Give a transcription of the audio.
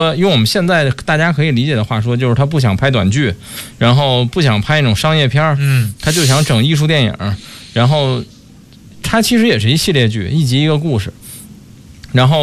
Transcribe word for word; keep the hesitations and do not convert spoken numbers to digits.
呃，用我们现在大家可以理解的话说，就是他不想拍短剧，然后不想拍那种商业片，嗯，他就想整艺术电影，然后他其实也是一系列剧，一集一个故事，然后。